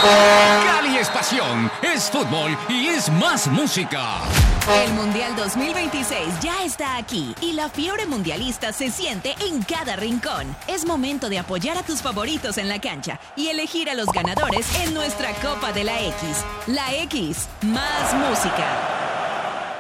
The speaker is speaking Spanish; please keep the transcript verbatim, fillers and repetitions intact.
Cali es pasión, es fútbol y es más música. El Mundial dos mil veintiséis ya está aquí y la fiebre mundialista se siente en cada rincón. Es momento de apoyar a tus favoritos en la cancha y elegir a los ganadores en nuestra Copa de la X. La X, más música.